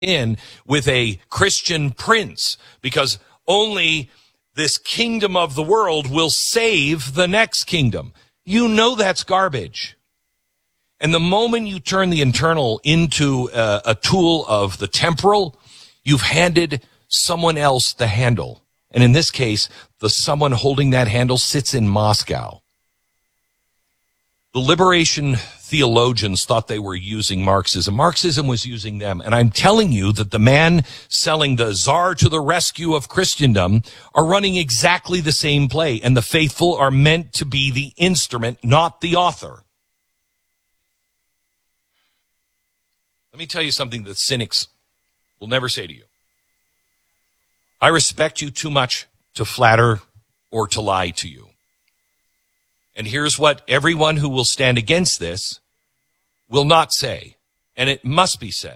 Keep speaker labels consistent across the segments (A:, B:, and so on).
A: in with a Christian prince, because only this kingdom of the world will save the next kingdom. You know that's garbage. And the moment you turn the internal into a tool of the temporal, you've handed someone else the handle. And in this case, the someone holding that handle sits in Moscow. The liberation theologians thought they were using Marxism. Marxism was using them. And I'm telling you that the man selling the czar to the rescue of Christendom are running exactly the same play. And the faithful are meant to be the instrument, not the author. Let me tell you something that cynics will never say to you. I respect you too much to flatter or to lie to you. And here's what everyone who will stand against this will not say, and it must be said.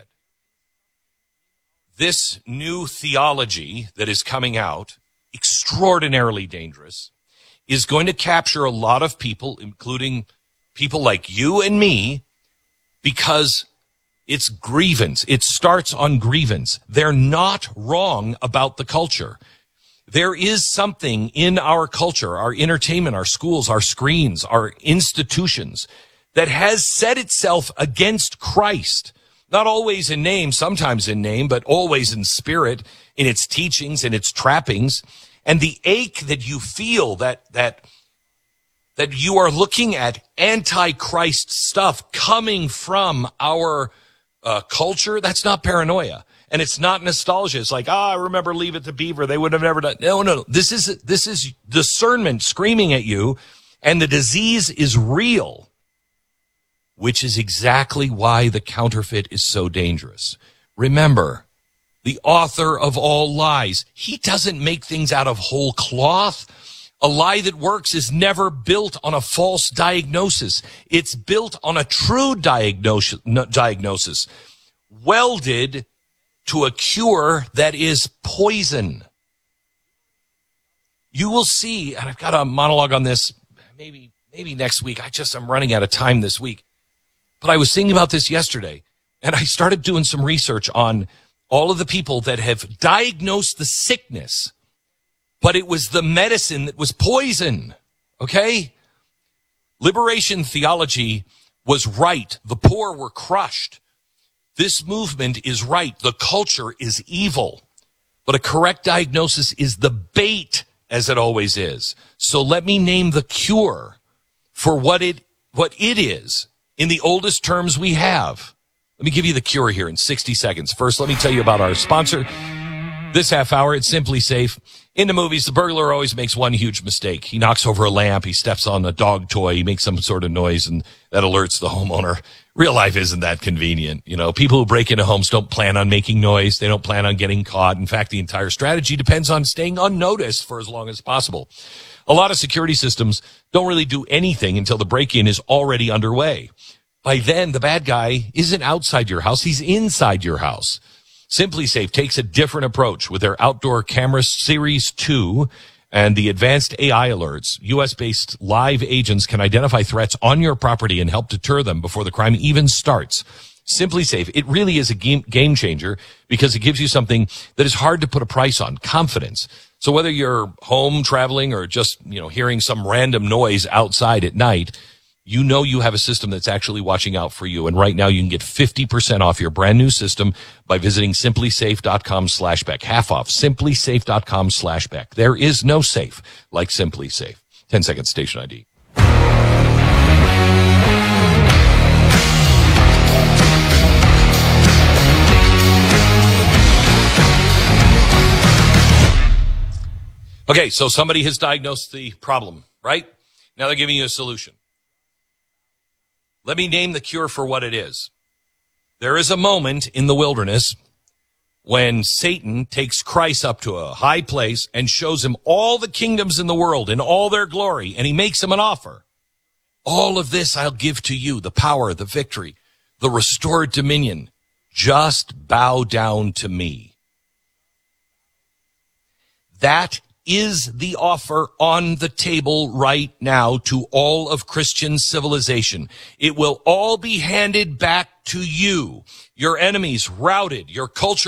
A: This new theology that is coming out, extraordinarily dangerous, is going to capture a lot of people, including people like you and me, because it's grievance. It starts on grievance. They're not wrong about the culture. There is something in our culture, our entertainment, our schools, our screens, our institutions that has set itself against Christ. Not always in name, sometimes in name, but always in spirit, in its teachings, in its trappings. And the ache that you feel that you are looking at anti-Christ stuff coming from our culture, that's not paranoia. And it's not nostalgia. It's like, I remember Leave It to Beaver. They would have never done. No. This is discernment screaming at you, and the disease is real, which is exactly why the counterfeit is so dangerous. Remember, the author of all lies, he doesn't make things out of whole cloth. A lie that works is never built on a false diagnosis. It's built on a true diagnosis, welded to a cure that is poison. You will see, and I've got a monologue on this maybe next week. I'm running out of time this week. But I was thinking about this yesterday, and I started doing some research on all of the people that have diagnosed the sickness, but it was the medicine that was poison, okay? Liberation theology was right. The poor were crushed. This movement is right. The culture is evil. But a correct diagnosis is the bait, as it always is. So let me name the cure for what it is in the oldest terms we have. Let me give you the cure here in 60 seconds. First, let me tell you about our sponsor. This half hour, it's Simply Safe. In the movies, the burglar always makes one huge mistake. He knocks over a lamp, he steps on a dog toy, he makes some sort of noise, and that alerts the homeowner. Real life isn't that convenient. You know, people who break into homes don't plan on making noise. They don't plan on getting caught. In fact, the entire strategy depends on staying unnoticed for as long as possible. A lot of security systems don't really do anything until the break-in is already underway. By then, the bad guy isn't outside your house. He's inside your house. Simply Safe takes a different approach with their Outdoor Camera Series 2 and the advanced AI alerts. U.S.-based live agents can identify threats on your property and help deter them before the crime even starts. Simply Safe, it really is a game changer because it gives you something that is hard to put a price on, confidence. So whether you're home traveling or just, hearing some random noise outside at night, you know you have a system that's actually watching out for you. And right now you can get 50% off your brand new system by visiting simplysafe.com/Beck. Half off. Simplysafe.com/Beck. There is no safe like Simply Safe. 10 seconds, station ID. Okay, so somebody has diagnosed the problem, right? Now they're giving you a solution. Let me name the cure for what it is. There is a moment in the wilderness when Satan takes Christ up to a high place and shows him all the kingdoms in the world in all their glory, and he makes him an offer. All of this I'll give to you, the power, the victory, the restored dominion. Just bow down to me. That is the offer on the table right now to all of Christian civilization. It will all be handed back to you. Your enemies routed, your culture